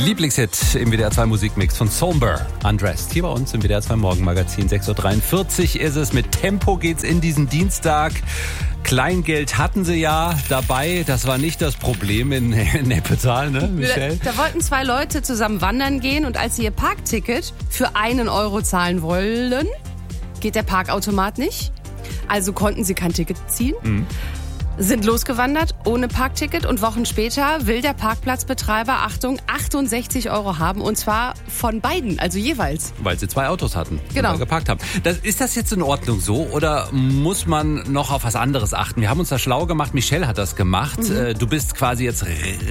Lieblingshit im WDR 2 Musikmix von Somber, Undressed. Hier bei uns im WDR 2 Morgenmagazin, 6.43 Uhr ist es. Mit Tempo geht's in diesen Dienstag. Kleingeld hatten sie ja dabei. Das war nicht das Problem in Neppetal, ne, Michelle? Da wollten zwei Leute zusammen wandern gehen und als sie ihr Parkticket für 1 Euro zahlen wollen, geht der Parkautomat nicht. Also konnten sie kein Ticket ziehen. Sind losgewandert ohne Parkticket und Wochen später will der Parkplatzbetreiber, Achtung, 68 Euro haben und zwar von beiden, also jeweils. Weil sie 2 Autos hatten, genau, und geparkt haben. Ist das jetzt in Ordnung so oder muss man noch auf was anderes achten? Wir haben uns da schlau gemacht, Michelle hat das gemacht. Du bist quasi jetzt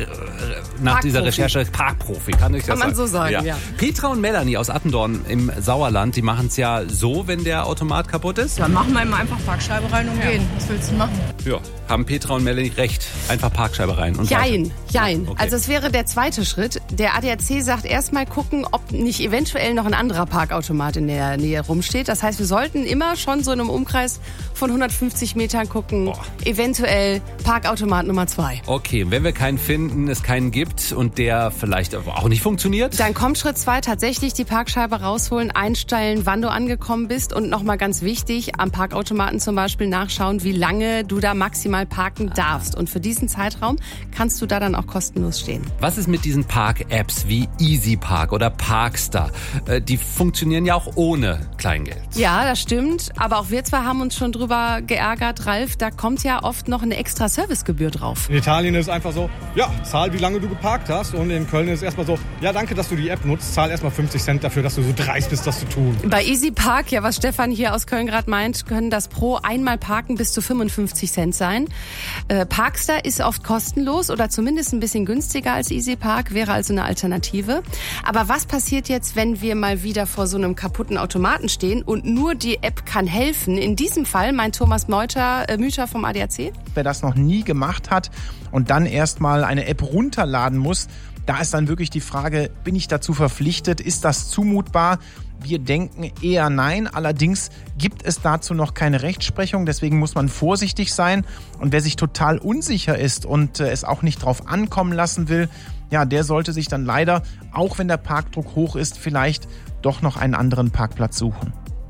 nach dieser Recherche Parkprofi, kann ich das sagen? Kann man so sagen, ja. Petra und Melanie aus Attendorn im Sauerland, die machen es ja so, wenn der Automat kaputt ist. Dann machen wir immer einfach Parkscheibe rein und gehen. Was willst du machen? Ja, haben Petra und Melanie recht. Einfach Parkscheibe rein. Und Jein. Okay. Also es wäre der zweite Schritt. Der ADAC sagt erstmal gucken, ob nicht eventuell noch ein anderer Parkautomat in der Nähe rumsteht. Das heißt, wir sollten immer schon so in einem Umkreis von 150 Metern gucken, eventuell Parkautomat Nummer 2. Okay, wenn wir keinen finden, es keinen gibt und der vielleicht auch nicht funktioniert? Dann kommt Schritt 2, tatsächlich die Parkscheibe rausholen, einstellen, wann du angekommen bist und nochmal ganz wichtig, am Parkautomaten zum Beispiel nachschauen, wie lange du da maximal parken darfst. Und für diesen Zeitraum kannst du da dann auch kostenlos stehen. Was ist mit diesen Park-Apps wie EasyPark oder Parkstar? Die funktionieren ja auch ohne Kleingeld. Ja, das stimmt. Aber auch wir zwei haben uns schon drüber geärgert, Ralf. Da kommt ja oft noch eine extra Servicegebühr drauf. In Italien ist es einfach so, ja, zahl, wie lange du geparkt hast. Und in Köln ist es erstmal so, ja, danke, dass du die App nutzt. Zahl erstmal 50 Cent dafür, dass du so dreist bist, das zu tun. Bei EasyPark, ja, was Stefan hier aus Köln gerade meint, können das pro einmal Parken bis zu 55 Cent sein. Parkstar ist oft kostenlos oder zumindest ein bisschen günstiger als EasyPark, wäre also eine Alternative. Aber was passiert jetzt, wenn wir mal wieder vor so einem kaputten Automaten stehen und nur die App kann helfen? In diesem Fall meint Thomas Müter vom ADAC. Wer das noch nie gemacht hat und dann erstmal eine App runterladen muss, da ist dann wirklich die Frage, bin ich dazu verpflichtet? Ist das zumutbar? Wir denken eher nein. Allerdings gibt es dazu noch keine Rechtsprechung. Deswegen muss man vorsichtig sein. Und wer sich total unsicher ist und es auch nicht drauf ankommen lassen will, ja, der sollte sich dann leider, auch wenn der Parkdruck hoch ist, vielleicht doch noch einen anderen Parkplatz suchen.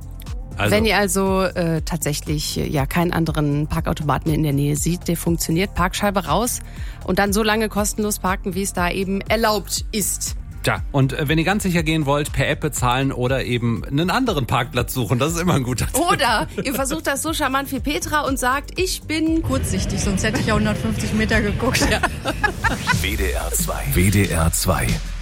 Wenn ihr also tatsächlich keinen anderen Parkautomaten in der Nähe seht, der funktioniert, Parkscheibe raus und dann so lange kostenlos parken, wie es da eben erlaubt ist. Ja, und wenn ihr ganz sicher gehen wollt, per App bezahlen oder eben einen anderen Parkplatz suchen, das ist immer ein guter Tipp. Oder ihr versucht das so charmant wie Petra und sagt, ich bin kurzsichtig, sonst hätte ich ja 150 Meter geguckt. Ja. WDR 2. WDR 2.